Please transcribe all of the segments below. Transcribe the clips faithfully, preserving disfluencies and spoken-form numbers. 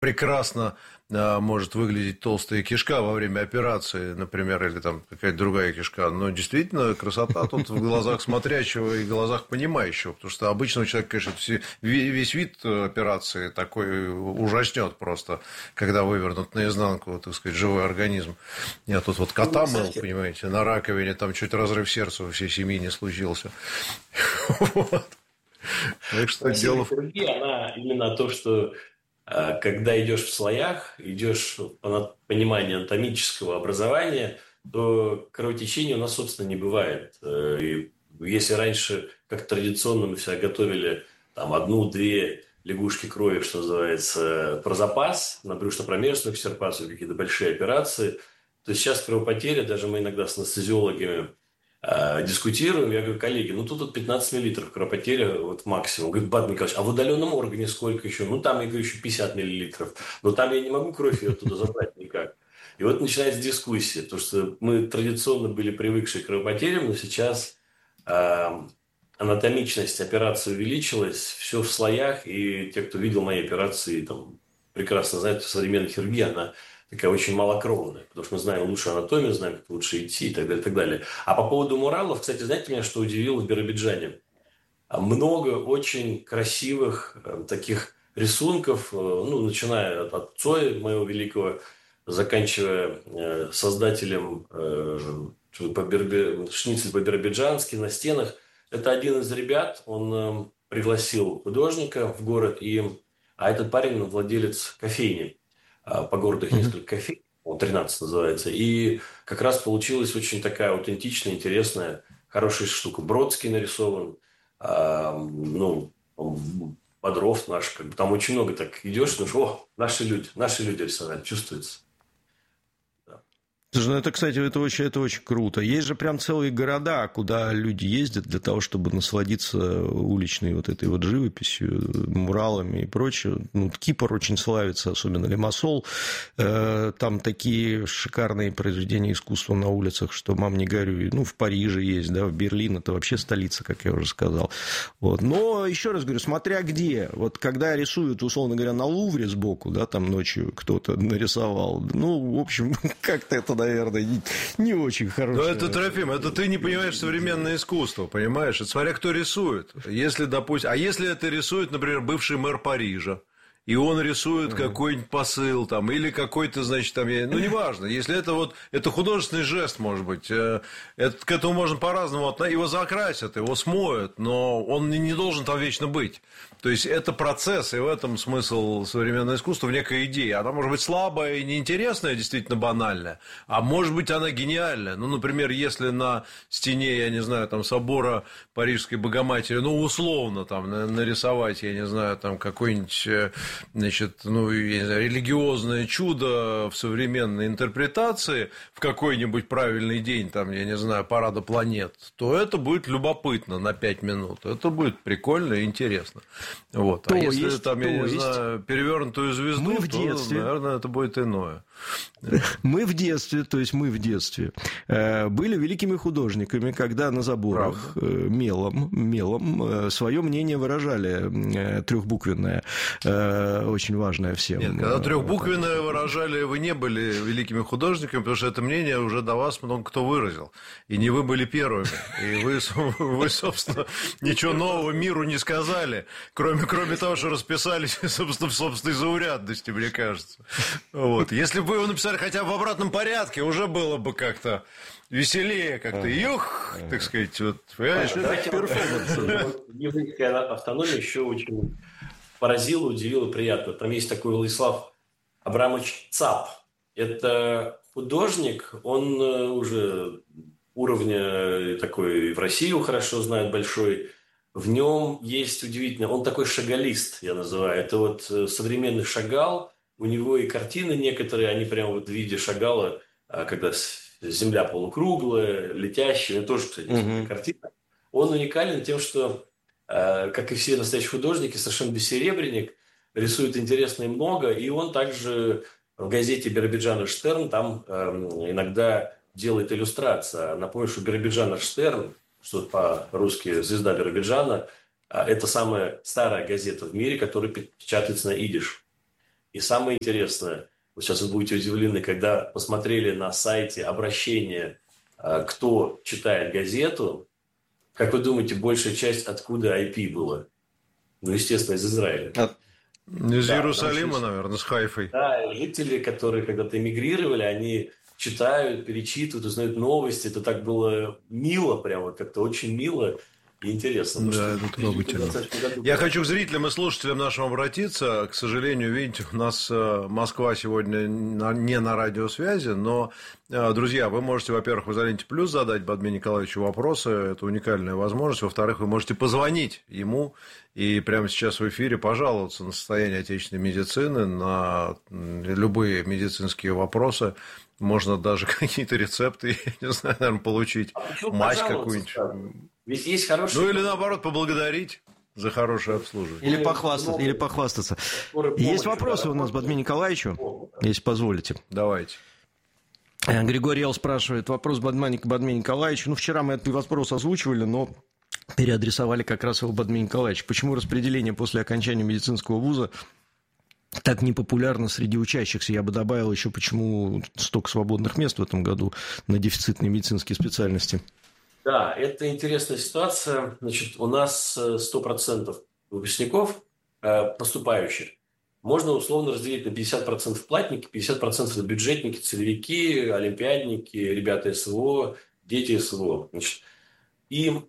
прекрасно а, может выглядеть толстая кишка во время операции, например, или там какая-то другая кишка. Но действительно, красота тут в глазах смотрящего и в глазах понимающего. Потому что обычного человека, конечно, весь вид операции такой ужаснет просто, когда вывернут наизнанку, так сказать, живой организм. Я тут вот кота мыл, понимаете, на раковине, там чуть разрыв сердца во всей семье не случился. Вот. Так что дело... Она именно то, что когда идешь в слоях, идешь по пониманию анатомического образования, то кровотечения у нас, собственно, не бывает. И если раньше, как традиционно, мы всегда готовили там одну-две лягушки крови, что называется, про запас, на брюшно-промежную экстирпацию, какие-то большие операции, то сейчас кровопотеря, даже мы иногда с анестезиологами э, дискутируем, я говорю, коллеги, ну тут вот пятнадцать миллилитров кровопотеря, вот максимум. Говорит, Бат Николаевич, а в удаленном органе сколько еще? Ну там, я говорю, еще пятьдесят миллилитров. Но там я не могу кровь ее оттуда забрать никак. И вот начинается дискуссия, потому что мы традиционно были привыкшие к кровопотерям, но сейчас э, анатомичность операции увеличилась, все в слоях, и те, кто видел мои операции, там, прекрасно знают, что современная хирургия, она такая очень малокровная, потому что мы знаем лучше анатомию, знаем, как лучше идти и так далее, и так далее. А по поводу муралов, кстати, знаете, меня что удивило в Биробиджане? Много очень красивых э, таких рисунков, э, ну, начиная от, от Цоя, моего великого, заканчивая э, создателем э, шницель по-биробиджански на стенах. Это один из ребят, он э, пригласил художника в город, и, а этот парень владелец кофейни. По городу их несколько кофей, он тринадцать называется, и как раз получилась очень такая аутентичная, интересная, хорошая штука. Бродский нарисован, а, ну, Бодров наш, как бы там очень много так идешь, ну, о, наши люди, наши люди рисовали, чувствуется. Слушай, ну это, кстати, это очень, это очень круто. Есть же прям целые города, куда люди ездят для того, чтобы насладиться уличной вот этой вот живописью, муралами и прочее. Ну, Кипр очень славится, особенно Лимассол. Там такие шикарные произведения искусства на улицах, что мам не горюй. Ну, в Париже есть, да, в Берлин, это вообще столица, как я уже сказал. Вот. Но, еще раз говорю, смотря где. Вот когда рисуют, условно говоря, на Лувре сбоку, да, там ночью кто-то нарисовал, ну, в общем, как-то это, наверное, не, не очень хорошее. Но это, Трофим, это ты не понимаешь современное искусство, понимаешь? Это смотря кто рисует. Если, допустим, а если это рисует, например, бывший мэр Парижа, и он рисует uh-huh. какой-нибудь посыл там, или какой-то, значит, там, ну, неважно, если это вот, это художественный жест, может быть, это, к этому можно по-разному, его закрасят, его смоют, но он не должен там вечно быть. То есть, это процесс, и в этом смысл современного искусства, в некой идее. Она может быть слабая и неинтересная, действительно банальная, а может быть, она гениальная. Ну, например, если на стене, я не знаю, там, собора Парижской Богоматери, ну, условно, там, нарисовать, я не знаю, там, какой-нибудь, значит, ну, я не знаю, религиозное чудо в современной интерпретации в какой-нибудь правильный день, там, я не знаю, парада планет, то это будет любопытно на пять минут. Это будет прикольно и интересно. Вот. А если есть, там, я не есть. знаю, перевернутую звезду, мы в то, детстве, наверное, это будет иное. Мы в детстве, то есть мы в детстве были великими художниками, когда на заборах Правда. мелом, мелом свое мнение выражали, трехбуквенное, очень важное всем. Нет, когда трехбуквенное выражали, вы не были великими художниками, потому что это мнение уже до вас много кто выразил, и не вы были первыми, и вы, вы собственно, ничего нового миру не сказали, кроме, кроме того, что расписались, собственно, в собственной заурядности, мне кажется. Вот. Если бы вы его написали хотя бы в обратном порядке, уже было бы как-то веселее, как-то, юх, так сказать, вот, понимаешь? Еврейская автономия еще очень поразила, удивила, приятно. Там есть такой Владислав Абрамович Цап. Это художник, он уже уровня такой в России хорошо знает, большой. В нем есть удивительно, он такой шагалист, я называю. Это вот современный Шагал. У него и картины некоторые, они прямо вот в виде Шагала, когда земля полукруглая, летящая, это тоже, кстати, uh-huh. картина. Он уникален тем, что, как и все настоящие художники, совершенно бессеребренник, рисует интересно и много, и он также в газете «Биробиджан и Штерн» там иногда делает иллюстрации. Напомню, что «Биробиджан и Штерн», что по-русски «Звезда Биробиджана», это самая старая газета в мире, которая печатается на идиш. И самое интересное, вот сейчас вы будете удивлены, когда посмотрели на сайте обращение, кто читает газету, как вы думаете, большая часть откуда ай пи было? Ну, естественно, из Израиля. От... Из да, Иерусалима, что, наверное, с Хайфой. Да, жители, которые когда-то эмигрировали, они читают, перечитывают, узнают новости. Это так было мило прямо, как-то очень мило и интересно. Да, что это трогательно. Я хочу к зрителям и слушателям нашим обратиться. К сожалению, видите, у нас Москва сегодня не на радиосвязи, но, друзья, вы можете, во-первых, в Изоленте Плюс задать Бадмину Николаевичу вопросы. Это уникальная возможность. Во-вторых, вы можете позвонить ему и прямо сейчас в эфире пожаловаться на состояние отечественной медицины, на любые медицинские вопросы. Можно даже какие-то рецепты, я не знаю, наверное, получить. А мазь какую-нибудь. Ведь есть хорошие... Ну, или наоборот, поблагодарить за хорошее обслуживание. Или похвастаться. Или похвастаться. Есть вопросы у нас к Бадмину Николаевичу, если позволите. Давайте. Григорий Эл спрашивает вопрос Бадмину Николаевичу. Ну, вчера мы этот вопрос озвучивали, но переадресовали как раз его Бадмину Николаевичу. Почему распределение после окончания медицинского вуза так непопулярно среди учащихся? Я бы добавил еще, почему столько свободных мест в этом году на дефицитные медицинские специальности. Да, это интересная ситуация. Значит, у нас сто процентов выпускников, поступающих, можно условно разделить на пятьдесят процентов платники, пятьдесят процентов бюджетники, целевики, олимпиадники, ребята СВО, дети СВО. Значит, и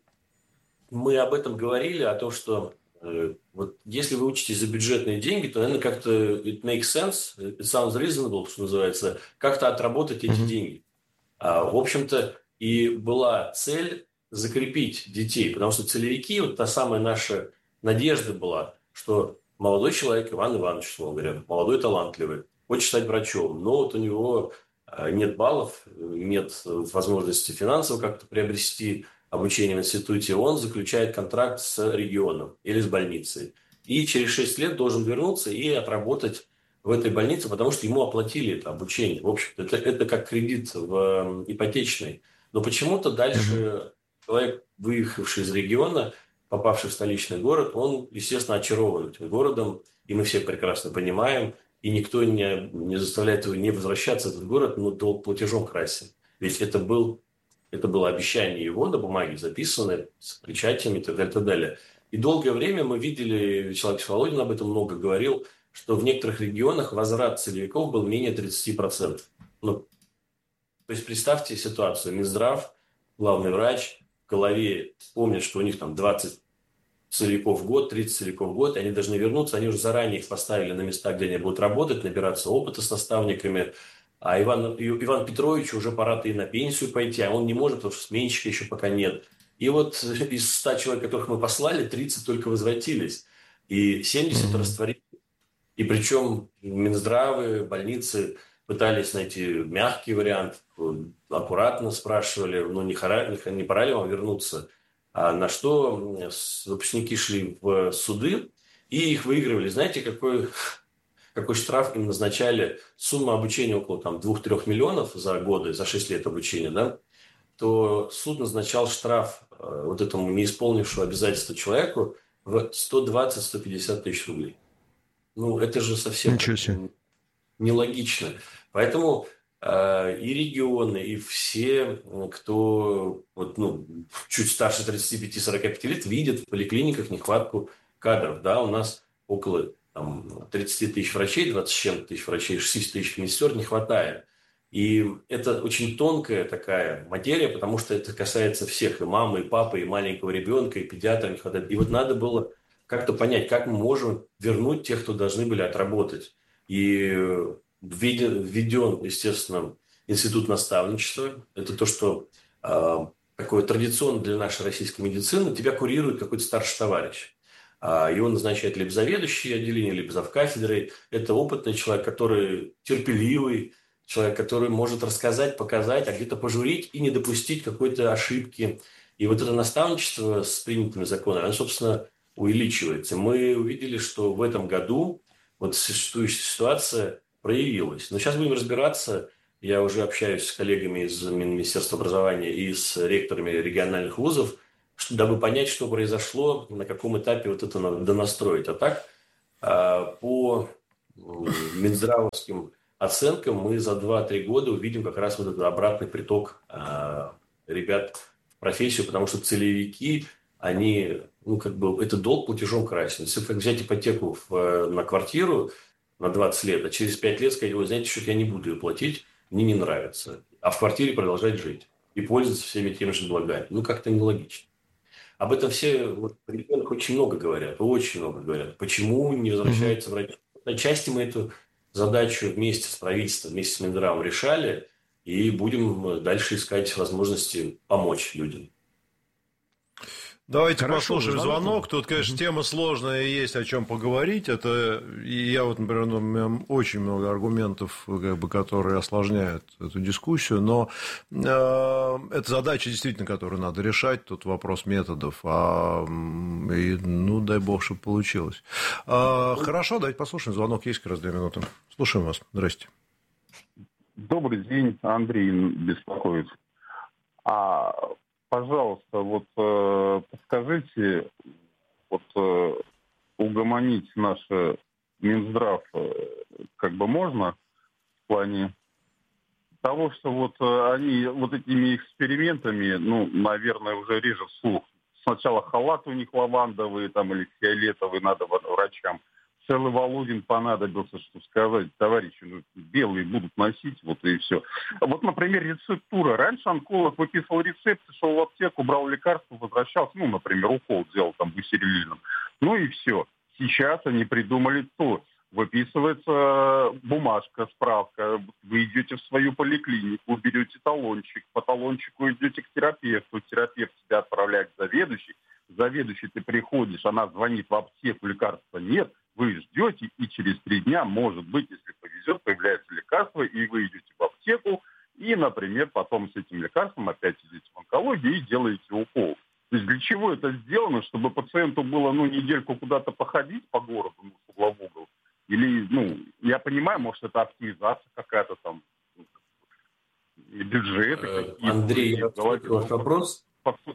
мы об этом говорили, о том, что э, вот если вы учитесь за бюджетные деньги, то, наверное, как-то it makes sense, it sounds reasonable, что называется, как-то отработать эти mm-hmm. деньги. А, в общем-то, и была цель закрепить детей, потому что целевики, вот та самая наша надежда была, что молодой человек, Иван Иванович, условно говоря, молодой, талантливый, хочет стать врачом, но вот у него нет баллов, нет возможности финансово как-то приобрести обучение в институте, он заключает контракт с регионом или с больницей. И через шесть лет должен вернуться и отработать в этой больнице, потому что ему оплатили это обучение. В общем-то, это, это как кредит в ипотечный. Но почему-то дальше человек, выехавший из региона, попавший в столичный город, он, естественно, очарован этим городом, и мы все прекрасно понимаем, и никто не, не заставляет его не возвращаться в этот город, но долг платежом красен. Ведь это, был, это было обещание его на бумаге записанное, с печатями и так далее, и так далее. И долгое время мы видели, Вячеслав Володин об этом много говорил, что в некоторых регионах возврат целевиков был менее тридцать процентов. Ну, то есть представьте ситуацию. Минздрав, главный врач, в голове помнит, что у них там двадцать целевиков в год, тридцать целевиков в год, и они должны вернуться, они уже заранее их поставили на места, где они будут работать, набираться опыта с наставниками. А Иван, Иван Петровичу уже пора-то и на пенсию пойти, а он не может, потому что сменщика еще пока нет. И вот из ста человек, которых мы послали, тридцать только возвратились, и семьдесят mm-hmm. растворились. И причем Минздравы, больницы пытались найти мягкий вариант, аккуратно спрашивали, ну не, хора, не пора ли вам вернуться. А на что выпускники шли в суды и их выигрывали. Знаете, какой, какой штраф им назначали? Сумма обучения около там, двух-трёх миллионов за годы, за шесть лет обучения, да? То суд назначал штраф э, вот этому неисполнившему обязательства человеку в сто двадцать - сто пятьдесят тысяч рублей. Ну, это же совсем нелогично. Поэтому э, и регионы, и все, кто вот, ну, чуть старше тридцати пяти - сорока пяти лет, видят в поликлиниках нехватку кадров. Да, у нас около там, тридцать тысяч врачей, двадцать с чем-то тысяч врачей, шестьдесят тысяч медсестер не хватает. И это очень тонкая такая материя, потому что это касается всех, и мамы, и папы, и маленького ребенка, и педиатра не хватает. И вот надо было как-то понять, как мы можем вернуть тех, кто должны были отработать. И введен, естественно, институт наставничества. Это то, что э, такое традиционно для нашей российской медицины. Тебя курирует какой-то старший товарищ. Э, его назначает либо заведующий отделением, либо завкафедрой. Это опытный человек, который терпеливый, человек, который может рассказать, показать, а где-то пожурить и не допустить какой-то ошибки. И вот это наставничество с принятыми законами, оно, собственно, увеличивается. Мы увидели, что в этом году вот существующая ситуация проявилась. Но сейчас будем разбираться. Я уже общаюсь с коллегами из Министерства образования и с ректорами региональных вузов, дабы понять, что произошло, на каком этапе вот это надо донастроить. А так, по минздравовским оценкам мы за два-три года увидим как раз вот этот обратный приток ребят в профессию, потому что целевики, они, ну, как бы, это долг платежом красен. Если как взять ипотеку в, на квартиру на двадцать лет, а через пять лет сказать, вы знаете, что я не буду ее платить, мне не нравится. А в квартире продолжать жить и пользоваться всеми теми же благами. Ну, как-то нелогично. Об этом все вот, в регионах очень много говорят, очень много говорят. Почему не возвращаются mm-hmm. врачи? Отчасти мы эту задачу вместе с правительством, вместе с Минздравом решали, и будем дальше искать возможности помочь людям. Давайте Хорошо, послушаем звонок. звонок. Тут, конечно, тема сложная, и есть о чем поговорить. Это, и я вот, например, ну, у меня очень много аргументов, как бы, которые осложняют эту дискуссию, но э, это задача, действительно, которую надо решать. Тут вопрос методов. А, и, ну, дай бог, чтобы получилось. А, хорошо, давайте послушаем. Звонок есть как раз две минуты. Слушаем вас. Здрасте. Добрый день. Андрей беспокоит. А... Пожалуйста, вот э, подскажите, вот э, угомонить наш Минздрав э, как бы можно в плане того, что вот э, они вот этими экспериментами, ну, наверное, уже режут слух. Сначала халаты у них лавандовые там или фиолетовые надо врачам. Целый Володин понадобился, чтобы сказать, товарищи, ну, белые будут носить, вот и все. Вот, например, рецептура. Раньше онколог выписывал рецепты, шел в аптеку, брал лекарства, возвращался, ну, например, укол делал там бусерилином. Ну и все. Сейчас они придумали то. Выписывается бумажка, справка. Вы идете в свою поликлинику, берете талончик, по талончику идете к терапевту, терапевт тебя отправляет к заведующей. Заведующий ты приходишь, она звонит в аптеку, лекарства нет. Вы ждете, и через три дня, может быть, если повезет, появляется лекарство, и вы идете в аптеку, и, например, потом с этим лекарством опять идете в онкологию и делаете укол. То есть для чего это сделано? Чтобы пациенту было, ну, недельку куда-то походить по городу, ну, с угла в угол? Или, ну, я понимаю, может, это оптимизация какая-то там, и бюджеты какие-то. Андрей, я ваш вопрос.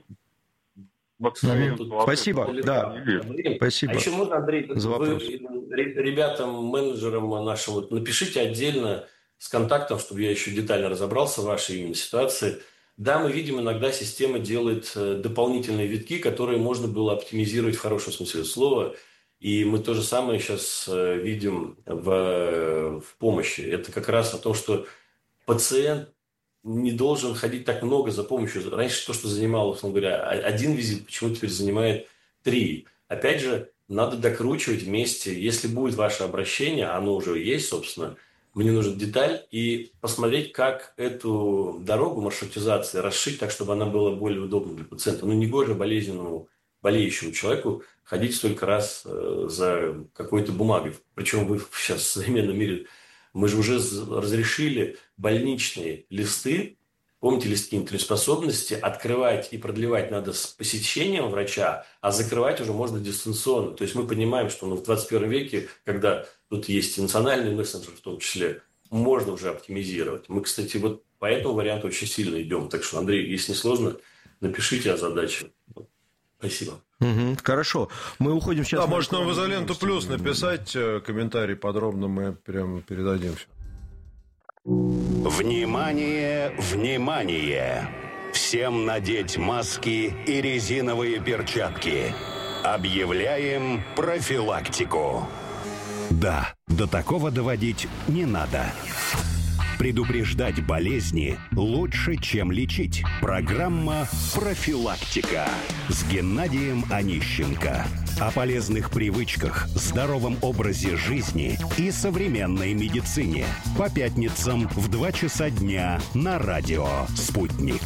Спасибо, да, спасибо. А еще можно, Андрей, вы ребятам, менеджерам нашим, вот напишите отдельно с контактом, чтобы я еще детально разобрался в вашей именно ситуации. Да, мы видим, иногда система делает дополнительные витки, которые можно было оптимизировать в хорошем смысле слова. И мы то же самое сейчас видим в, в помощи. Это как раз о том, что пациент не должен ходить так много за помощью. Раньше то, что занимало, условно говоря, один визит, почему теперь занимает три. Опять же, надо докручивать вместе. Если будет ваше обращение, оно уже есть, собственно, мне нужен деталь, и посмотреть, как эту дорогу маршрутизации расшить так, чтобы она была более удобна для пациента. Ну, не гоже болезненному, болеющему человеку ходить столько раз э, за какой-то бумагой. Причем вы сейчас в современном мире... Мы же уже разрешили больничные листы, помните листки нетрудоспособности, открывать и продлевать надо с посещением врача, а закрывать уже можно дистанционно. То есть мы понимаем, что ну, в двадцать первом веке, когда тут есть и национальный мессенджер в том числе, можно уже оптимизировать. Мы, кстати, вот по этому варианту очень сильно идем. Так что, Андрей, если не сложно, напишите о задаче. Спасибо. Угу, хорошо. Мы уходим сейчас... А может, нам в Изоленту Плюс написать комментарий подробно, мы прям передадим все. Внимание, внимание! Всем надеть маски и резиновые перчатки. Объявляем профилактику. Да, до такого доводить не надо. Предупреждать болезни лучше, чем лечить. Программа «Профилактика» с Геннадием Онищенко. О полезных привычках, здоровом образе жизни и современной медицине. По пятницам в два часа дня на радио «Спутник».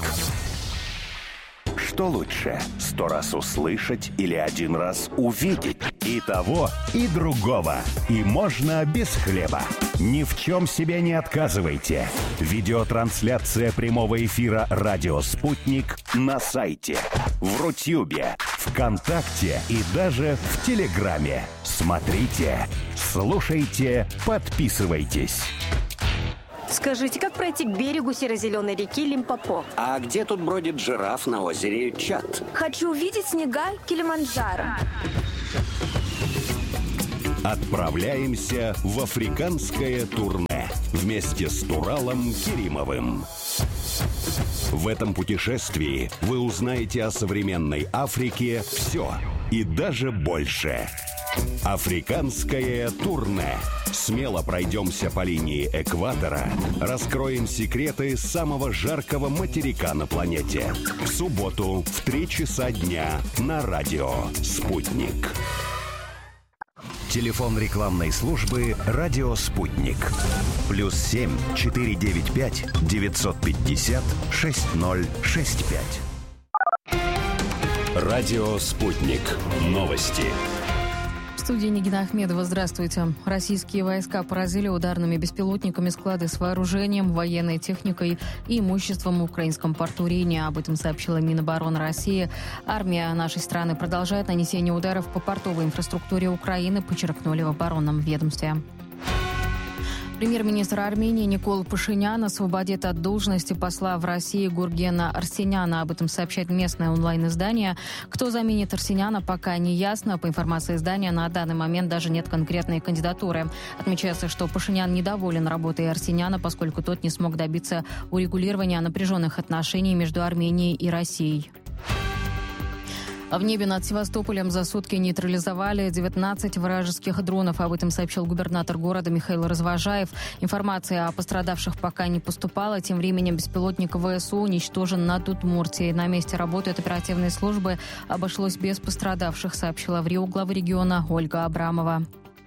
Что лучше, сто раз услышать или один раз увидеть? И того, и другого. И можно без хлеба. Ни в чем себе не отказывайте. Видеотрансляция прямого эфира «Радио Спутник» на сайте, в Рутюбе, ВКонтакте и даже в Телеграме. Смотрите, слушайте, подписывайтесь. Скажите, как пройти к берегу серо-зеленой реки Лимпопо? А где тут бродит жираф на озере Чад? Хочу увидеть снега Килиманджаро. Отправляемся в африканское турне вместе с Туралом Керимовым. В этом путешествии вы узнаете о современной Африке все и даже больше. Африканское турне. Смело пройдемся по линии экватора, раскроем секреты самого жаркого материка на планете. В субботу в три часа дня на радио «Спутник». Телефон рекламной службы «Радио Спутник». Плюс семь четыре девять пять девятьсот пятьдесят шесть ноль шесть пять. Радио «Спутник». Новости. В студии Нигина Ахмедова. Здравствуйте. Российские войска поразили ударными беспилотниками склады с вооружением, военной техникой и имуществом в украинском порту Рени. Об этом сообщила Минобороны России. Армия нашей страны продолжает нанесение ударов по портовой инфраструктуре Украины, подчеркнули в оборонном ведомстве. Премьер-министр Армении Никол Пашинян освободит от должности посла в России Гургена Арсеняна. Об этом сообщает местное онлайн-издание. Кто заменит Арсеняна, пока не ясно. По информации издания, на данный момент даже нет конкретной кандидатуры. Отмечается, что Пашинян недоволен работой Арсеняна, поскольку тот не смог добиться урегулирования напряженных отношений между Арменией и Россией. В небе над Севастополем за сутки нейтрализовали девятнадцать вражеских дронов. Об этом сообщил губернатор города Михаил Развожаев. Информация о пострадавших пока не поступала. Тем временем беспилотник ВСУ уничтожен над Удмуртией. На месте работают оперативные службы. Обошлось без пострадавших, сообщила в РИО глава региона Ольга Абрамова.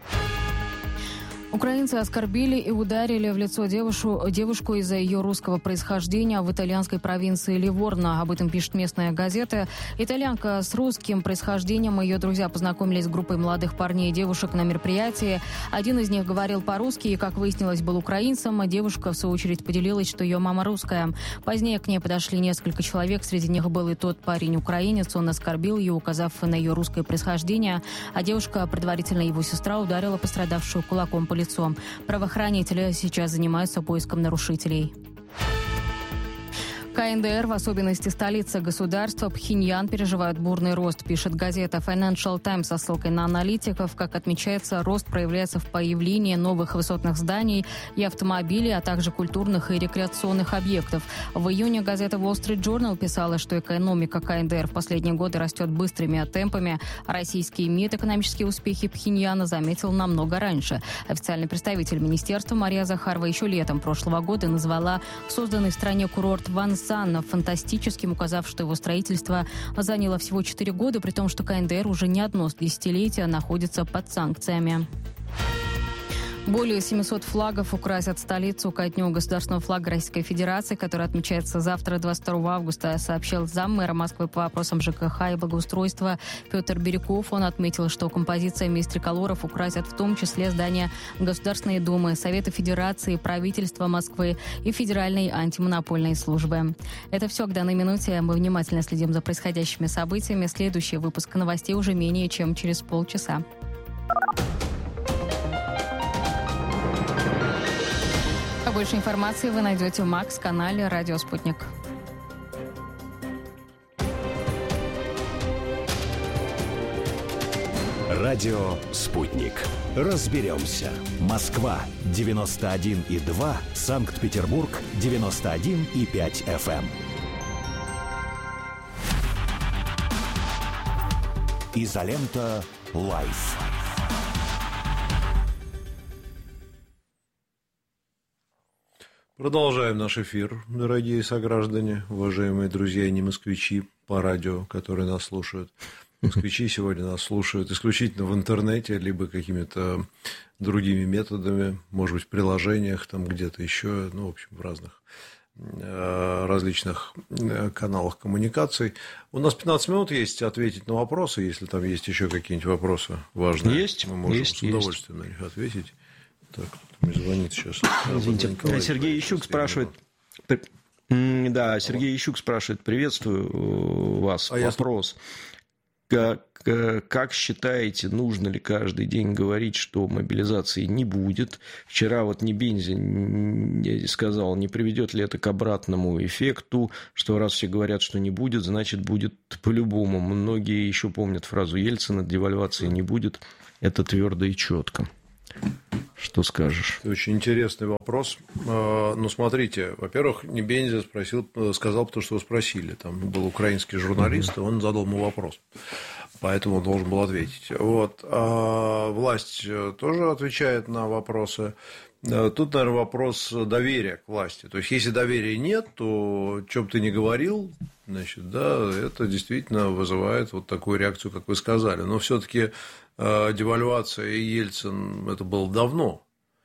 Украинцы оскорбили и ударили в лицо девушку, девушку из-за ее русского происхождения в итальянской провинции Ливорно. Об этом пишет местная газета. Итальянка с русским происхождением и ее друзья познакомились с группой молодых парней и девушек на мероприятии. Один из них говорил по-русски и, как выяснилось, был украинцем. А девушка, в свою очередь, поделилась, что ее мама русская. Позднее к ней подошли несколько человек. Среди них был и тот парень-украинец. Он оскорбил ее, указав на ее русское происхождение. А девушка, предварительно его сестра, ударила пострадавшую кулаком по лицу. Правоохранители сейчас занимаются поиском нарушителей. ка эн дэ эр, в особенности столица государства Пхеньян, переживают бурный рост, пишет газета Financial Times со ссылкой на аналитиков. Как отмечается, рост проявляется в появлении новых высотных зданий и автомобилей, а также культурных и рекреационных объектов. В июне газета Wall Street Journal писала, что экономика ка эн дэ эр в последние годы растет быстрыми темпами. Российский МИД экономические успехи Пхеньяна заметил намного раньше. Официальный представитель министерства Мария Захарова еще летом прошлого года назвала созданный в стране курорт Ван фантастическим, указав, что его строительство заняло всего четыре года, при том, что ка эн дэ эр уже не одно десятилетие находится под санкциями. Более семисот флагов украсят столицу ко дню государственного флага Российской Федерации, который отмечается завтра, двадцать второго августа, сообщил заммэра Москвы по вопросам жэ ка ха и благоустройства Петр Бирюков. Он отметил, что композициями из триколоров украсят в том числе здания Государственной Думы, Совета Федерации, правительства Москвы и Федеральной антимонопольной службы. Это все к данной минуте. Мы внимательно следим за происходящими событиями. Следующий выпуск новостей уже менее чем через полчаса. Больше информации вы найдете в Макс-канале «Радио Спутник». Радио «Спутник». Разберемся. Москва девяносто один и два, Санкт-Петербург девяносто один и пять эф эм. Изолента Лайф. Продолжаем наш эфир, дорогие сограждане, уважаемые друзья и не москвичи по радио, которые нас слушают. Москвичи сегодня нас слушают исключительно в интернете, либо какими-то другими методами, может быть, в приложениях, там где-то еще, ну, в общем, в разных различных каналах коммуникаций. У нас пятнадцать минут есть ответить на вопросы, если там есть еще какие-нибудь вопросы важные. Есть, мы можем есть, с удовольствием есть. на них ответить. Так, мне звонит сейчас. Извините, Сергей Ищук спрашивает. Да, Сергей Ищук спрашивает. Приветствую вас. А Вопрос. Как, как считаете, нужно ли каждый день говорить, что мобилизации не будет? Вчера вот Небензя сказал, не приведет ли это к обратному эффекту, что раз все говорят, что не будет, значит, будет по-любому. Многие еще помнят фразу Ельцина: девальвации не будет. Это твердо и четко. Что скажешь? Очень интересный вопрос. Ну, смотрите, во-первых, Небензя спросил, сказал, потому что его спросили. Там был украинский журналист, и он задал ему вопрос. Поэтому он должен был ответить. Вот. А власть тоже отвечает на вопросы. Тут, наверное, вопрос доверия к власти. То есть, если доверия нет, то, о чем ты ни говорил, значит, да, это действительно вызывает вот такую реакцию, как вы сказали. Но все-таки девальвация и Ельцин, это было давно.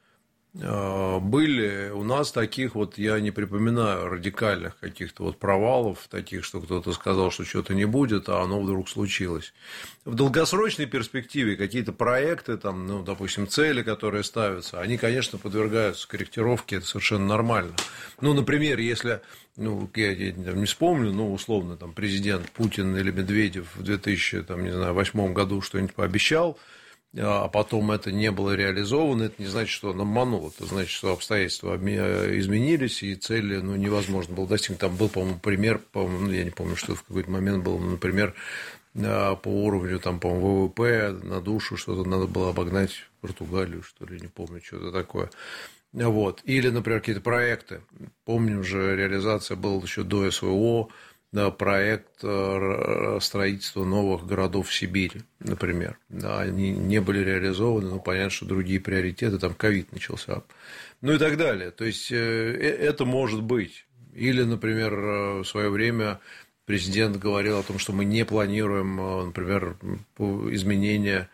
Были у нас таких вот, я не припоминаю, радикальных каких-то вот провалов, таких, что кто-то сказал, что что-то не будет, а оно вдруг случилось. В долгосрочной перспективе какие-то проекты, там, ну, допустим, цели, которые ставятся, они, конечно, подвергаются корректировке, это совершенно нормально. Ну, например, если, ну, я не вспомню, ну, условно, там, президент Путин или Медведев в две тысячи восьмом году что-нибудь пообещал, а потом это не было реализовано, это не значит, что он обманул, это значит, что обстоятельства изменились, и цели, ну, невозможно было достигнуть. Там был, по-моему, пример, по-моему, ну, я не помню, что в какой-то момент был, например, по уровню, там, по-моему, ВВП на душу что-то надо было обогнать Португалию, что ли, не помню, что-то такое. Вот. Или, например, какие-то проекты. Помним же, реализация была еще до СВО, да, проект строительства новых городов в Сибири, например. Да, они не были реализованы, но понятно, что другие приоритеты, там ковид начался, ну и так далее. То есть, это может быть. Или, например, в свое время президент говорил о том, что мы не планируем, например, изменения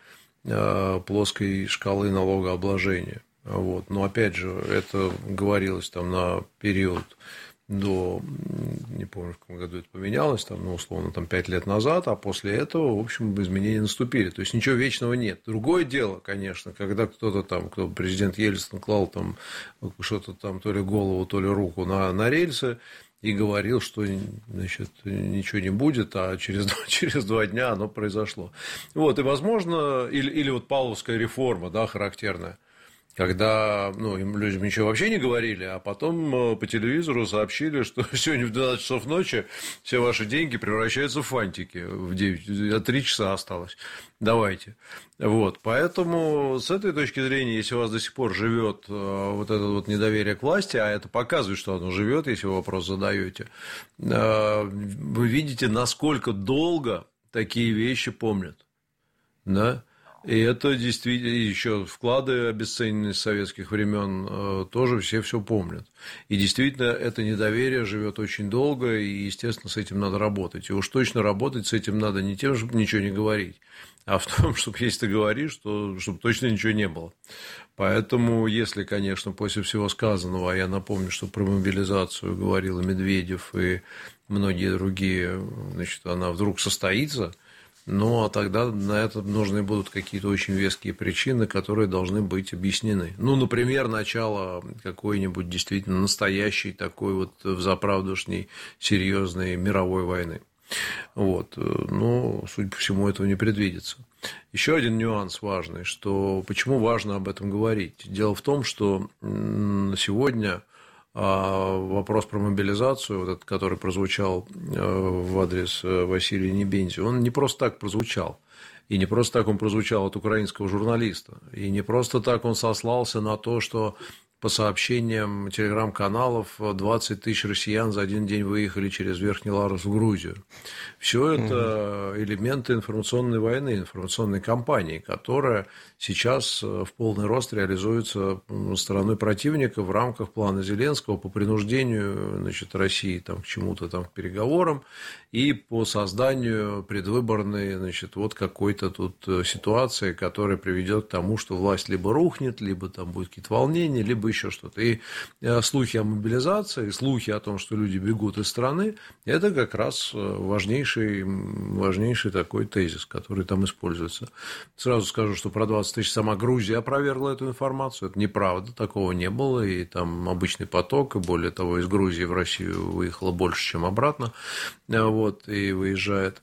плоской шкалы налогообложения. Вот. Но, опять же, это говорилось там на период до, не помню, в каком году это поменялось, там, ну, условно, там, пять лет назад, а после этого, в общем, изменения наступили. То есть, ничего вечного нет. Другое дело, конечно, когда кто-то там, кто президент Ельцин клал там что-то там, то ли голову, то ли руку на, на рельсы, и говорил, что, значит, ничего не будет, а через, через два дня оно произошло. Вот, и, возможно, или, или вот Павловская реформа, да, характерная, когда, ну, им людям ничего вообще не говорили, а потом по телевизору сообщили, что сегодня в двенадцать часов ночи все ваши деньги превращаются в фантики, в девять, три часа осталось, давайте. Вот, поэтому с этой точки зрения, если у вас до сих пор живет вот это вот недоверие к власти, а это показывает, что оно живет, если вы вопрос задаете, вы видите, насколько долго такие вещи помнят, да? И это действительно еще вклады, обесцененные с советских времен, тоже все все помнят. И действительно, это недоверие живет очень долго, и, естественно, с этим надо работать. И уж точно работать с этим надо не тем, чтобы ничего не говорить, а в том, чтобы если ты говоришь, то чтобы точно ничего не было. Поэтому, если, конечно, после всего сказанного, а я напомню, что про мобилизацию говорил и Медведев, и многие другие, значит, она вдруг состоится, ну, а тогда на это нужны будут какие-то очень веские причины, которые должны быть объяснены. Ну, например, начало какой-нибудь действительно настоящей такой вот взаправдошней серьезной мировой войны. Вот. Но, судя по всему, этого не предвидится. Еще один нюанс важный, что почему важно об этом говорить. Дело в том, что сегодня вопрос про мобилизацию, вот этот, который прозвучал в адрес Василия Небензи, он не просто так прозвучал. И не просто так он прозвучал от украинского журналиста. И не просто так он сослался на то, что по сообщениям телеграм-каналов двадцать тысяч россиян за один день выехали через Верхний Ларус в Грузию. Все это элементы информационной войны, информационной кампании, которая сейчас в полный рост реализуется стороной противника в рамках плана Зеленского по принуждению, значит, России там, к чему-то там, к переговорам и по созданию предвыборной, значит, вот какой-то тут ситуации, которая приведет к тому, что власть либо рухнет, либо там будут какие-то волнения, либо еще что-то. И слухи о мобилизации, слухи о том, что люди бегут из страны, это как раз важнейший, важнейший такой тезис, который там используется. Сразу скажу, что про двадцать тысяч сама Грузия опровергла эту информацию. Это неправда, такого не было. И там обычный поток, и более того, из Грузии в Россию выехало больше, чем обратно. Вот, и выезжает.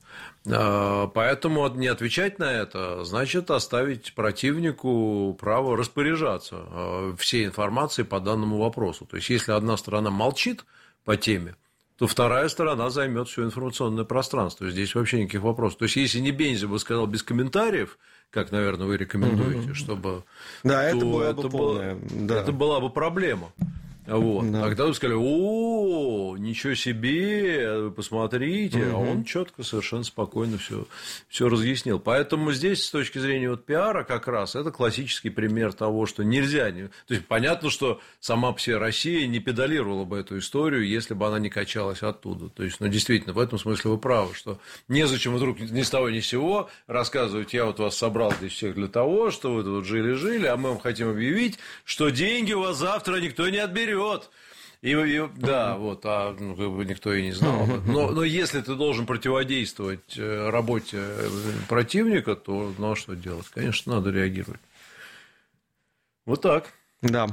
Поэтому не отвечать на это значит оставить противнику право распоряжаться всей информацией по данному вопросу. То есть, если одна сторона молчит по теме, то вторая сторона займет все информационное пространство. Здесь вообще никаких вопросов. То есть, если не Бензи бы сказал без комментариев, как, наверное, вы рекомендуете, угу. чтобы... Да, это была бы полная... Да. Это была бы проблема. Вот. Да. Тогда вы сказали: о, ничего себе, посмотрите, угу. а он четко, совершенно спокойно все, все разъяснил. Поэтому здесь, с точки зрения вот пиара, как раз это классический пример того, что нельзя. То есть понятно, что сама по себе Россия не педалировала бы эту историю, если бы она не качалась оттуда. То есть, ну, действительно, в этом смысле вы правы, что незачем вдруг ни с того ни с сего рассказывать: я вот вас собрал здесь всех для того, что вы тут жили-жили, а мы вам хотим объявить, что деньги у вас завтра никто не отберет. И, и, да, вот, а ну, как бы никто и не знал об этом. Но, но если ты должен противодействовать работе противника, то ну, а что делать? Конечно, надо реагировать. Вот так. Да.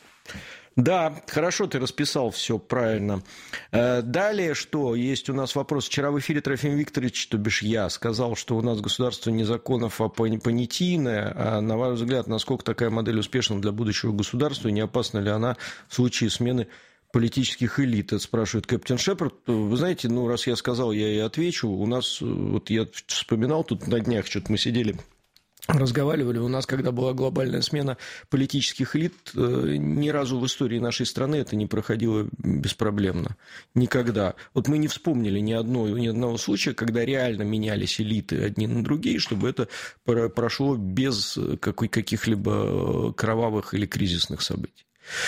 Да, хорошо ты расписал все правильно. Далее что? Есть у нас вопрос. Вчера в эфире Трофим Викторович, то бишь я, сказал, что у нас государство не законов, а понятийное. А на ваш взгляд, насколько такая модель успешна для будущего государства, и не опасна ли она в случае смены политических элит? Это спрашивает Кэптен Шепард. Вы знаете, ну, раз я сказал, я и отвечу. У нас, вот я вспоминал тут на днях, что-то мы сидели... разговаривали, у нас, когда была глобальная смена политических элит, ни разу в истории нашей страны это не проходило беспроблемно. Никогда. Вот мы не вспомнили ни одного, ни одного случая, когда реально менялись элиты одни на другие, чтобы это прошло без каких-либо кровавых или кризисных событий.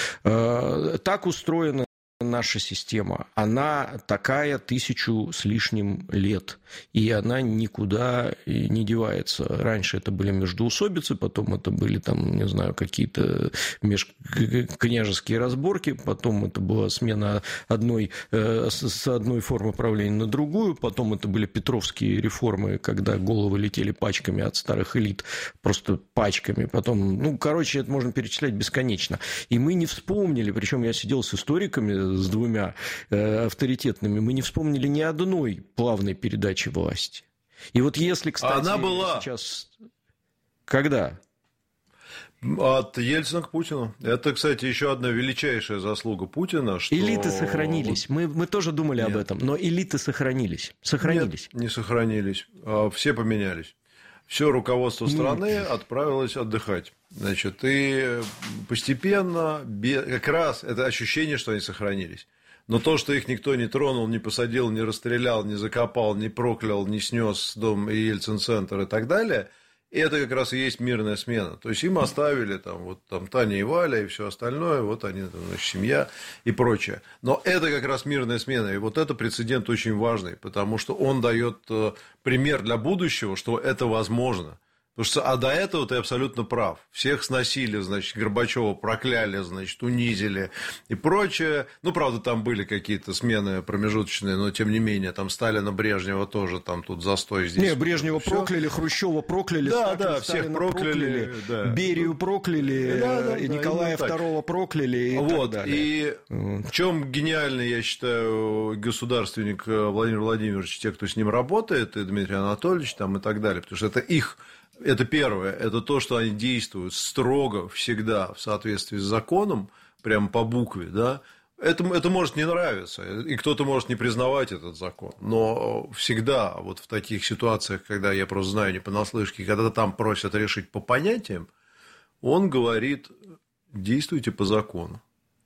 Так устроена наша система. Она такая тысячу с лишним лет, и она никуда не девается. Раньше это были междоусобицы, потом это были, там, не знаю, какие-то межкняжеские разборки, потом это была смена одной, с одной формы правления на другую, потом это были петровские реформы, когда головы летели пачками от старых элит, просто пачками. Потом, ну, короче, это можно перечислять бесконечно. И мы не вспомнили, причем я сидел с историками, с двумя э, авторитетными, мы не вспомнили ни одной плавной передачи власти. И вот если, кстати, она была сейчас... Когда? От Ельцина к Путину. Это, кстати, еще одна величайшая заслуга Путина, что... Элиты сохранились. Мы, мы тоже думали Нет. об этом, но элиты сохранились. Сохранились. Нет, не сохранились. Все поменялись. Все руководство страны отправилось отдыхать. Значит, и постепенно, как раз это ощущение, что они сохранились. Но то, что их никто не тронул, не посадил, не расстрелял, не закопал, не проклял, не снес дом и Ельцин-центр и так далее, это как раз и есть мирная смена. То есть им оставили там, вот, там, Таня и Валя и все остальное, вот они, там, значит, семья и прочее. Но это как раз мирная смена. И вот это прецедент очень важный, потому что он дает пример для будущего, что это возможно. Потому что, а до этого ты абсолютно прав. Всех сносили, значит, Горбачева прокляли, значит, унизили и прочее. Ну, правда, там были какие-то смены промежуточные, но тем не менее, там Сталина, Брежнева тоже, там тут застой здесь. Не, Брежнева всё. прокляли, Хрущева прокляли, да, Сталина, да, всех Сталина прокляли, прокляли да. Берию прокляли, да, да, и да, Николая второго прокляли и вот, так далее. И вот. В чем гениальный, я считаю, государственник Владимир Владимирович, те, кто с ним работает, и Дмитрий Анатольевич там, и так далее, потому что это их... Это первое, это то, что они действуют строго всегда в соответствии с законом, прямо по букве, да. Это, это может не нравиться, и кто-то может не признавать этот закон, но всегда вот в таких ситуациях, когда я просто знаю не понаслышке, когда там просят решить по понятиям, он говорит: действуйте по закону.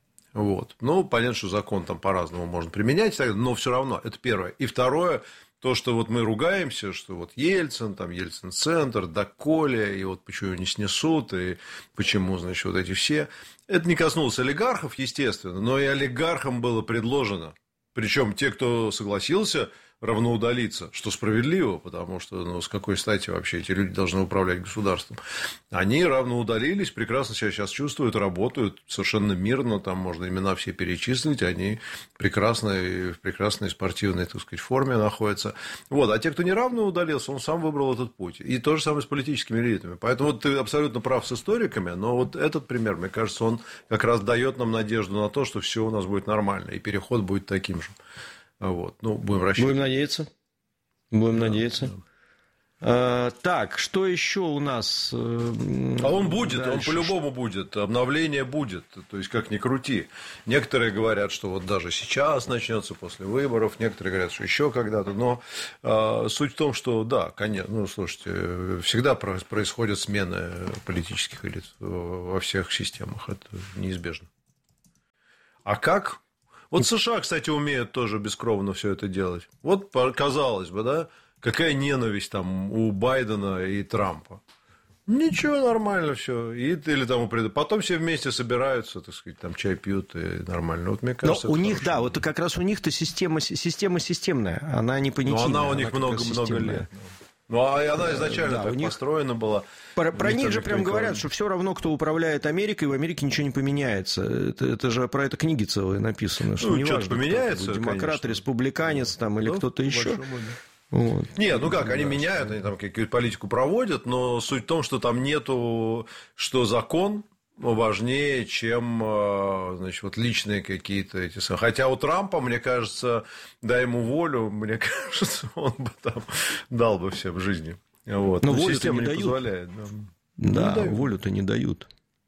Вот. Ну, понятно, что закон там по-разному можно применять, но все равно это первое. И второе, то, что вот мы ругаемся, что вот Ельцин, там Ельцин-центр, доколе, и вот почему его не снесут, и почему, значит, вот эти все. Это не коснулось олигархов, естественно, но и олигархам было предложено. Причем те, кто согласился равноудалиться, что справедливо, потому что, ну, с какой стати вообще эти люди должны управлять государством. Они равноудалились, прекрасно себя сейчас чувствуют, работают совершенно мирно, там можно имена все перечислить, они прекрасно, в прекрасной спортивной, так сказать, форме находятся. Вот. А те, кто не равноудалился, он сам выбрал этот путь. И то же самое с политическими элитами. Поэтому вот ты абсолютно прав с историками, но вот этот пример, мне кажется, он как раз дает нам надежду на то, что все у нас будет нормально, и переход будет таким же. Вот. Ну, будем рассчитывать. Будем надеяться. Будем да, надеяться. Да. А, так, что еще у нас? А он будет, дальше? Он по-любому будет, обновление будет, то есть как ни крути. Некоторые говорят, что вот даже сейчас начнется после выборов, некоторые говорят, что еще когда-то, но а, суть в том, что да, конечно, ну слушайте, всегда происходят смены политических элит во всех системах, это неизбежно. А как? Вот США, кстати, умеют тоже бескровно все это делать. Вот казалось бы, да? Какая ненависть там у Байдена и Трампа? Ничего, нормально все. И, или там, потом все вместе собираются, так сказать, там чай пьют, и нормально. Вот, мне кажется, но у них, да, вот как раз у них-то система, система системная, она не понятийная. Но она у них много-много лет. Ну, а она изначально да, так них... построена была. Про, про них же прям говорят, что все равно, кто управляет Америкой, в Америке ничего не поменяется. Это, это же про это книги целые написаны. Что ну, не что-то важно, поменяется, кто демократ, конечно. Республиканец там, или ну, кто-то еще. Вот. Нет, ну как, они меняют, они там какую-то политику проводят, но суть в том, что там нету, что закон важнее, чем, значит, вот личные какие-то эти... Хотя у Трампа, мне кажется, дай ему волю, мне кажется, он бы там дал бы всем жизни. Вот. Но, но система не, не позволяет. Да, да не волю-то не дают.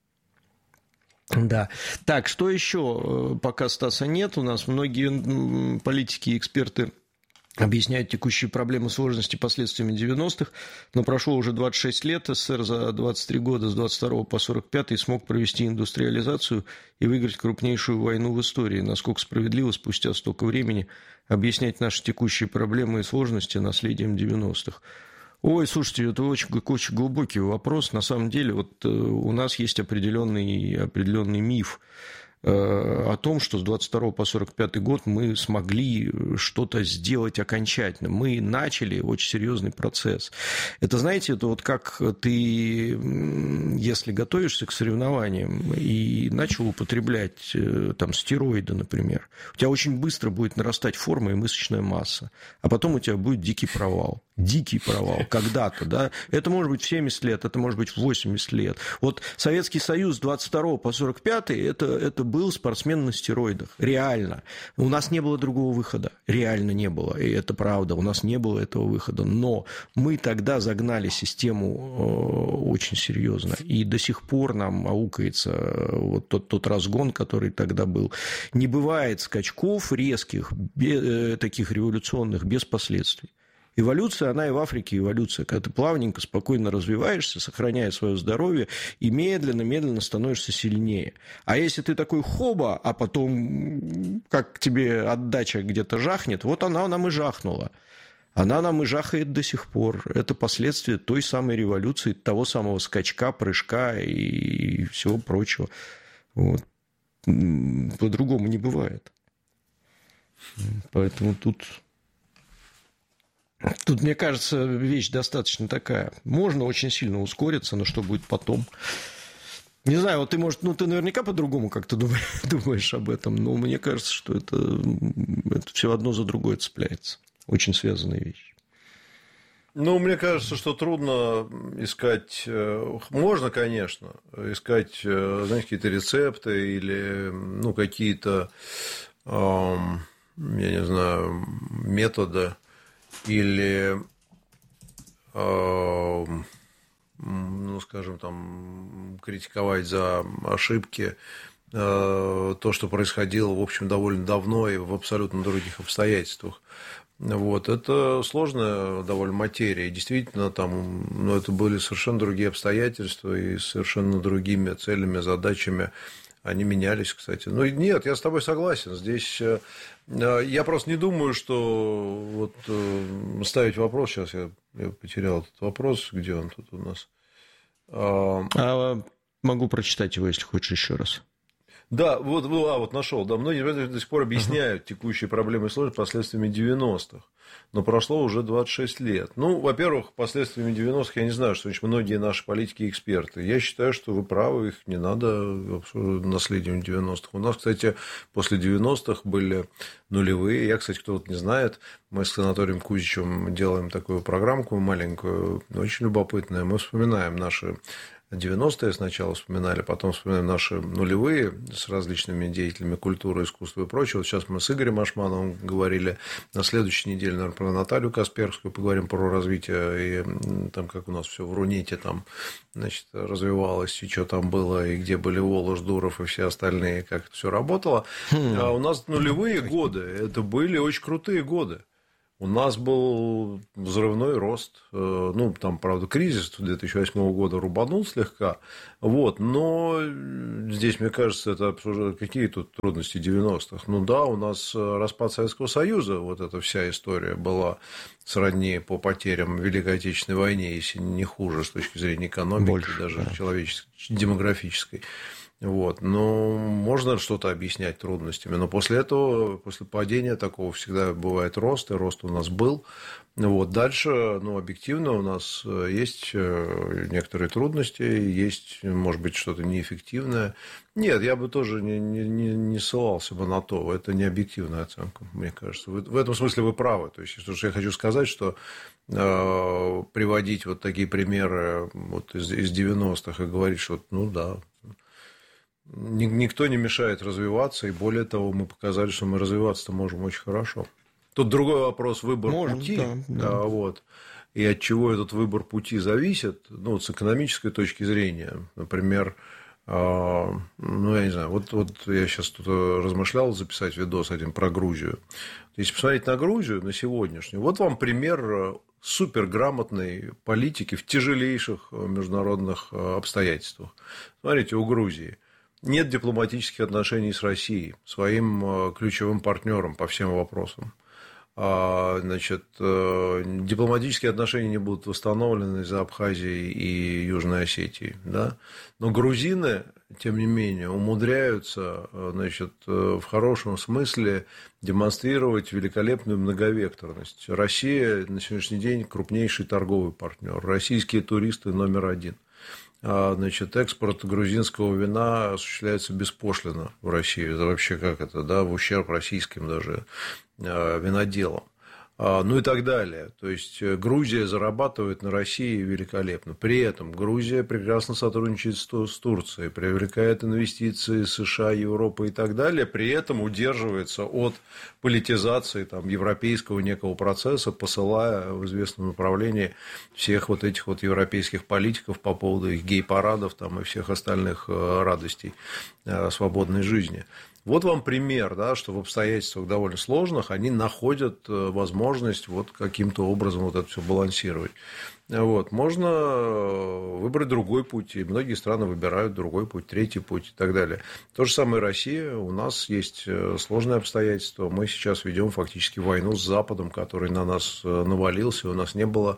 Да. Так, что еще? Пока Стаса нет, у нас многие политики и эксперты объясняют текущие проблемы, сложности последствиями девяностых, но прошло уже двадцать шесть лет, СССР за двадцать три года с двадцать второго по сорок пятый смог провести индустриализацию и выиграть крупнейшую войну в истории. Насколько справедливо спустя столько времени объяснять наши текущие проблемы и сложности наследием девяностых? Ой, слушайте, это очень, очень глубокий вопрос. На самом деле, вот у нас есть определенный, определенный миф о том, что с двадцать второго по сорок пятый год мы смогли что-то сделать окончательно. Мы начали очень серьезный процесс. Это, знаете, это вот как ты, если готовишься к соревнованиям и начал употреблять там стероиды, например, у тебя очень быстро будет нарастать форма и мышечная масса, а потом у тебя будет дикий провал. Дикий провал когда-то, да. Это может быть в семьдесят лет, это может быть в восемьдесят лет. Вот Советский Союз с двадцать второго по сорок пятый это, это был спортсмен на стероидах. Реально. У нас не было другого выхода. Реально не было. И это правда. У нас не было этого выхода. Но мы тогда загнали систему очень серьезно. И до сих пор нам аукается вот тот, тот разгон, который тогда был. Не бывает скачков резких, без, таких революционных, без последствий. Эволюция, она и в Африке эволюция, когда ты плавненько, спокойно развиваешься, сохраняя свое здоровье, и медленно-медленно становишься сильнее. А если ты такой хоба, а потом как тебе отдача где-то жахнет, вот она нам и жахнула. Она нам и жахает до сих пор. Это последствия той самой революции, того самого скачка, прыжка и всего прочего. Вот. По-другому не бывает. Поэтому тут... Тут, мне кажется, вещь достаточно такая. Можно очень сильно ускориться, но что будет потом? Не знаю, вот ты, может, ну, ты наверняка по-другому как-то думаешь, думаешь об этом, но мне кажется, что это, это все одно за другое цепляется. Очень связанные вещи. Ну, мне кажется, что трудно искать... Можно, конечно, искать, знаете, какие-то рецепты или, ну, какие-то, я не знаю, методы, или, э, ну, скажем, там, критиковать за ошибки э, то, что происходило, в общем, довольно давно и в абсолютно других обстоятельствах. Вот. Это сложная довольно материя. И действительно, там, ну, это были совершенно другие обстоятельства и совершенно другими целями, задачами. Они менялись, кстати. Ну, нет, я с тобой согласен. Здесь я просто не думаю, что вот ставить вопрос, сейчас я, я потерял этот вопрос, где он тут у нас. А, могу прочитать его, если хочешь, еще раз. Да, вот, а, вот нашел. Да, многие до сих пор объясняют uh-huh. текущие проблемы и сложности последствиями девяностых. Но прошло уже двадцать шесть лет. Ну, во-первых, последствиями девяностых я не знаю, что значит многие наши политики и эксперты. Я считаю, что вы правы, их не надо наследием девяностых. У нас, кстати, после девяностых были нулевые. Я, кстати, кто-то не знает, мы с Анатолием Кузичем делаем такую программку маленькую, очень любопытную. Мы вспоминаем наши девяностые сначала вспоминали, потом вспоминаем наши нулевые с различными деятелями культуры, искусства и прочего. Вот сейчас мы с Игорем Ашмановым говорили, на следующей неделе, наверное, про Наталью Касперскую поговорим, про развитие и там, как у нас все в Руните там, значит, развивалось, и что там было, и где были Волош, Дуров и все остальные, как это все работало. А у нас нулевые годы, это были очень крутые годы. У нас был взрывной рост, ну, там, правда, кризис две тысячи восьмого года рубанул слегка, вот, но здесь, мне кажется, это обсуждать, какие тут трудности девяностых. Ну, да, у нас распад Советского Союза, вот эта вся история была сродни по потерям в Великой Отечественной войне, если не хуже с точки зрения экономики, больше, даже да. человеческой, демографической. Вот. Но можно что-то объяснять трудностями, но после этого, после падения такого всегда бывает рост, и рост у нас был. Вот. Дальше, ну, объективно у нас есть некоторые трудности, есть, может быть, что-то неэффективное. Нет, я бы тоже не, не, не ссылался бы на то, это не объективная оценка, мне кажется. В этом смысле вы правы. То есть, потому что я хочу сказать, что э, приводить вот такие примеры вот из, из девяностых и говорить, что, ну, да, никто не мешает развиваться, и более того, мы показали, что мы развиваться-то можем очень хорошо. Тут другой вопрос, выбор можем, пути, да, да. Да, вот, и от чего этот выбор пути зависит, ну, с экономической точки зрения, например, э, ну, я не знаю, вот, вот я сейчас тут размышлял записать видос один про Грузию. Если посмотреть на Грузию, на сегодняшнюю, вот вам пример суперграмотной политики в тяжелейших международных обстоятельствах. Смотрите, у Грузии нет дипломатических отношений с Россией, своим ключевым партнером по всем вопросам. Значит, дипломатические отношения не будут восстановлены из-за Абхазии и Южной Осетии. Да? Но грузины, тем не менее, умудряются, значит, в хорошем смысле демонстрировать великолепную многовекторность. Россия на сегодняшний день крупнейший торговый партнер. Российские туристы номер один. Значит, экспорт грузинского вина осуществляется беспошлино в России. Это вообще как это, да, в ущерб российским даже виноделам. Ну и так далее. То есть, Грузия зарабатывает на России великолепно. При этом Грузия прекрасно сотрудничает с Турцией, привлекает инвестиции США, Европы и так далее. При этом удерживается от политизации там, европейского некого процесса, посылая в известном направлении всех вот этих вот европейских политиков по поводу их гей-парадов там, и всех остальных радостей свободной жизни. Вот вам пример, да, что в обстоятельствах довольно сложных они находят возможность вот каким-то образом вот это все балансировать. Вот. Можно выбрать другой путь, и многие страны выбирают другой путь, третий путь и так далее. То же самое Россия. У нас есть сложные обстоятельства. Мы сейчас ведем фактически войну с Западом, который на нас навалился. У нас не было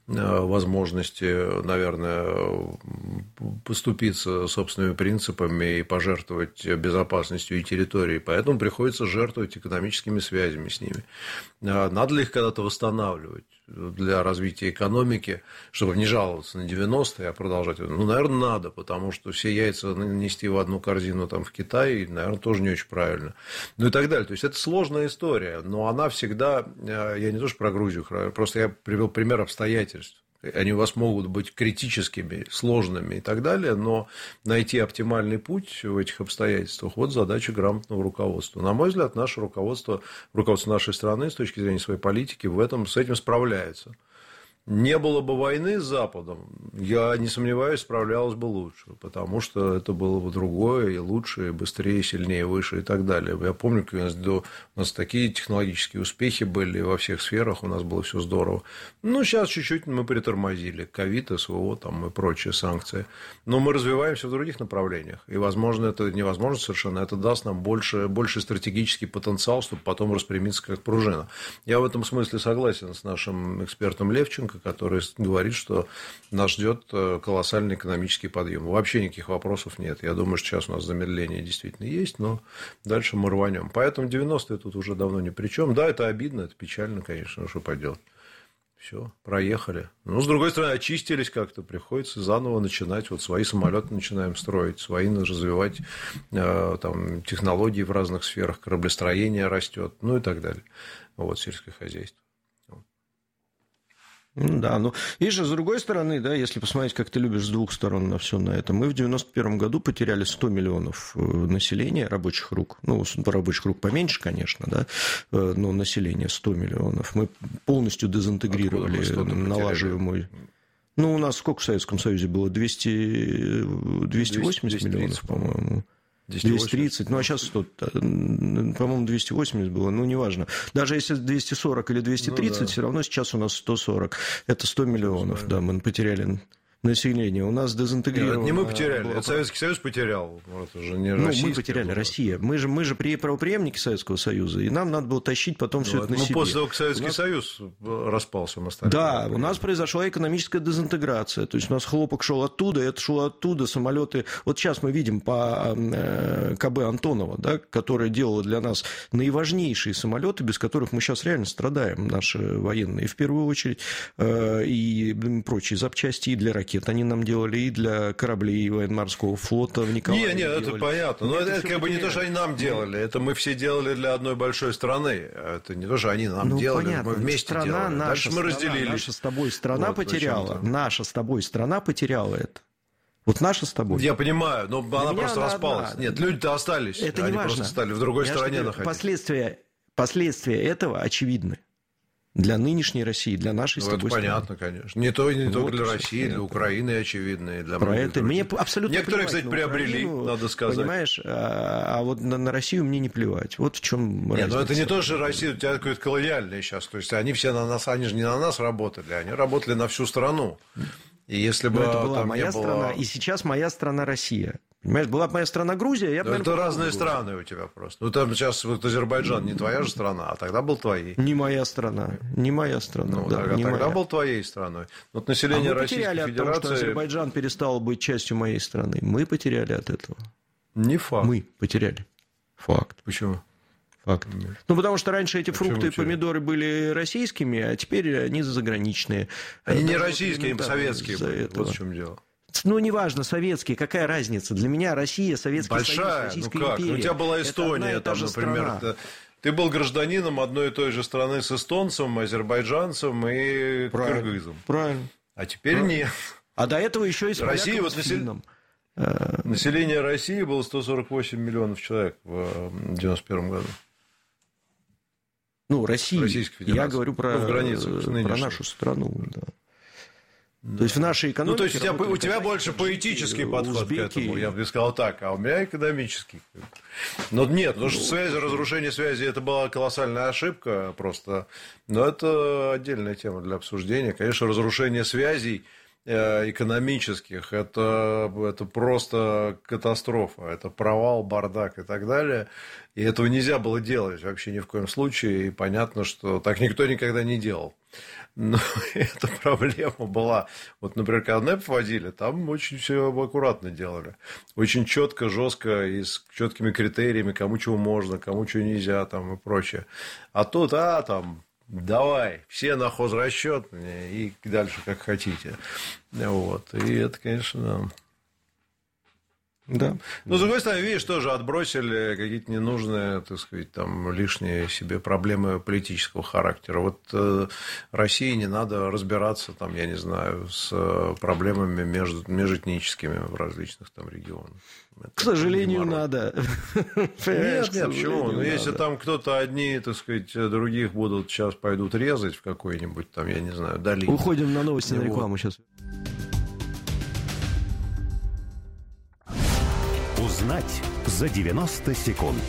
возможности, наверное, поступиться собственными принципами и пожертвовать безопасностью и территорией. Поэтому приходится жертвовать экономическими связями с ними. Надо ли их когда-то восстанавливать для развития экономики, чтобы не жаловаться на девяностые, а продолжать? Ну, наверное, надо, потому что все яйца нести в одну корзину там, в Китай, наверное, тоже не очень правильно. Ну и так далее. То есть, это сложная история, но она всегда, я не то, что про Грузию, просто я привел пример обстоятельств. Они у вас могут быть критическими, сложными и так далее, но найти оптимальный путь в этих обстоятельствах – вот задача грамотного руководства. На мой взгляд, наше руководство, руководство нашей страны с точки зрения своей политики в этом, с этим справляется. Не было бы войны с Западом, я не сомневаюсь, справлялось бы лучше, потому что это было бы другое, и лучше, и быстрее, и сильнее, выше и так далее. Я помню, как у нас, до... у нас такие технологические успехи были во всех сферах, у нас было все здорово. Ну, сейчас чуть-чуть мы притормозили, ковид, СВО там, и прочие санкции. Но мы развиваемся в других направлениях, и, возможно, это невозможно совершенно, это даст нам больше, больше стратегический потенциал, чтобы потом распрямиться как пружина. Я в этом смысле согласен с нашим экспертом Левченко, который говорит, что нас ждет колоссальный экономический подъем. Вообще никаких вопросов нет. Я думаю, что сейчас у нас замедление действительно есть, но дальше мы рванем. Поэтому девяностые тут уже давно ни при чем. Да, это обидно, это печально, конечно, что поделать. Все, проехали. Но, с другой стороны, очистились как-то, приходится заново начинать. Вот свои самолеты начинаем строить, свои развивать там, технологии в разных сферах, кораблестроение растет, ну и так далее. Вот, сельское хозяйство. Ну, да, ну, видишь, с другой стороны, да, если посмотреть, как ты любишь с двух сторон на все на это, мы в девяносто первом году потеряли сто миллионов населения рабочих рук, ну, рабочих рук поменьше, конечно, да, но население сто миллионов. Мы полностью дезинтегрировали налаживаемую... Ну, у нас сколько в Советском Союзе было? двести, двести восемьдесят миллионов, по-моему. двести тридцать, ну а сейчас сто, по-моему, двести восемьдесят было, ну неважно. Даже если двести сорок или двести тридцать, ну, да. Все равно сейчас у нас сто сорок. Это сто миллионов, да, мы потеряли население. У нас дезинтегрировано... Нет, не мы потеряли, было... это Советский Союз потерял. Это же не ну, мы потеряли, было. Россия. Мы же, мы же правопреемники Советского Союза, и нам надо было тащить потом ну, все это на ну, себе. После того, как Советский нас... Союз распался, мы стали... Да, у нас произошла экономическая дезинтеграция. То есть у нас хлопок шел оттуда, это шло оттуда, самолеты... Вот сейчас мы видим по КБ Антонова, да, которая делала для нас наиважнейшие самолеты, без которых мы сейчас реально страдаем, наши военные, в первую очередь, и прочие запчасти и для ракет. Они нам делали и для кораблей и военно-морского флота в Николаеве. Нет, нет, это понятно. Но это, это как бы не то, что они нам делали. Это мы все делали для одной большой страны. Это не то, что они нам ну, делали. Понятно. Мы вместе страна, делали. Наша Дальше страна, мы разделились. Наша с тобой страна вот, потеряла. Наша с тобой страна потеряла это. Вот наша с тобой. Я понимаю, но для она просто она распалась. Одна. Нет, люди-то остались. Это они не важно. Просто стали в другой Я стороне находиться. Последствия, последствия этого очевидны. Для нынешней России, для нашей ну, с тобой это понятно, страны. Конечно. Не, то, не вот только для России, понятно. Для Украины, очевидно, и для Про это мне абсолютно Некоторые, кстати, приобрели, Украину, надо сказать. Понимаешь, а, а вот на, на Россию мне не плевать. Вот в чем Нет, разница. но это не то, что Россия у тебя какое-то колониальное сейчас. То есть они все на нас, они же не на нас работали, они работали на всю страну. И если бы это была там моя не страна, было... и сейчас моя страна Россия. Понимаешь, была бы моя страна Грузия, я бы, наверное, это разные страны у тебя просто. Ну, там сейчас вот Азербайджан не твоя же страна, а тогда был твоей. Не моя страна, не моя страна. Ну, да, тогда не тогда моя. был твоей страной. Вот население а мы Российской потеряли Федерации... от того, что Азербайджан перестал быть частью моей страны. Мы потеряли от этого. Не факт. Мы потеряли. Факт. Почему? Факт. Нет. Ну, потому что раньше эти а фрукты и помидоры были российскими, а теперь они заграничные. Они не российские, они советские были. Вот в чем дело. Ну, неважно, советские, какая разница? Для меня Россия, Советский Большая, Союз, Российская ну как? империя. Ну, у тебя была Эстония, там, например. Ты, ты был гражданином одной и той же страны с эстонцем, азербайджанцем и правильно, кыргызом. Правильно. А теперь правильно. нет. А до этого еще и с Россия, вот с финном. Население России было сто сорок восемь миллионов человек в девяносто первом году. Ну, Россия. Я говорю про, ну, границах, про нашу страну, да. Да. То есть в нашей экономике... Ну, то есть у тебя, у тебя больше поэтический подход узбеки. К этому, я бы сказал так, а у меня экономический. Но нет, потому что связи, разрушение связи, это была колоссальная ошибка просто. Но это отдельная тема для обсуждения. Конечно, разрушение связей экономических, это, это просто катастрофа, это провал, бардак и так далее. И этого нельзя было делать вообще ни в коем случае. И понятно, что так никто никогда не делал. Но эта проблема была. Вот, например, когда НЭП вводили, там очень все аккуратно делали. Очень четко, жестко и с четкими критериями, кому чего можно, кому чего нельзя там, и прочее. А тут, а, там, давай, все на хозрасчет и дальше как хотите. Вот. И это, конечно, да. Да. Но, с другой стороны, видишь, тоже отбросили какие-то ненужные, так сказать, там, лишние себе проблемы политического характера. Вот э, России не надо разбираться, там, я не знаю, с проблемами между, межэтническими в различных там регионах. Это к сожалению, надо. Нет, нет, почему? Ну, если там кто-то одни, так сказать, других будут сейчас пойдут резать в какой-нибудь там, я не знаю, долине. Уходим на новости, на рекламу сейчас. Узнать за девяносто секунд.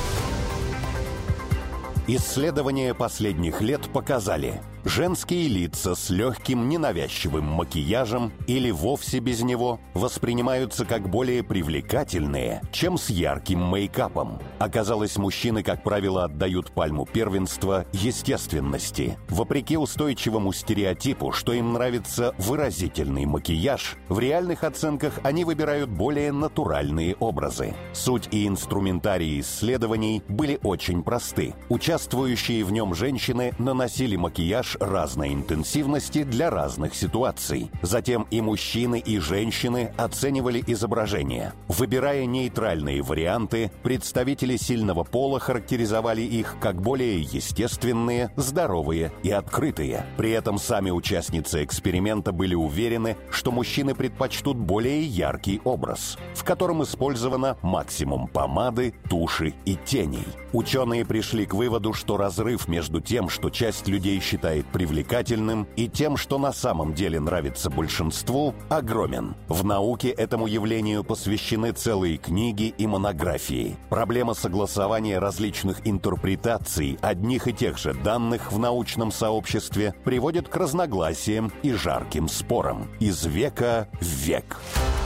Исследования последних лет показали, женские лица с легким ненавязчивым макияжем или вовсе без него воспринимаются как более привлекательные, чем с ярким мейкапом. Оказалось, мужчины, как правило, отдают пальму первенства естественности. Вопреки устойчивому стереотипу, что им нравится выразительный макияж, в реальных оценках они выбирают более натуральные образы. Суть и инструментарий исследований были очень просты. Участвующие в нем женщины наносили макияж лишь разной интенсивности для разных ситуаций. Затем и мужчины, и женщины оценивали изображения. Выбирая нейтральные варианты, представители сильного пола характеризовали их как более естественные, здоровые и открытые. При этом сами участницы эксперимента были уверены, что мужчины предпочтут более яркий образ, в котором использовано максимум помады, туши и теней. Ученые пришли к выводу, что разрыв между тем, что часть людей считает привлекательным, и тем, что на самом деле нравится большинству, огромен. В науке этому явлению посвящены целые книги и монографии. Проблема согласования различных интерпретаций одних и тех же данных в научном сообществе приводит к разногласиям и жарким спорам из века в век.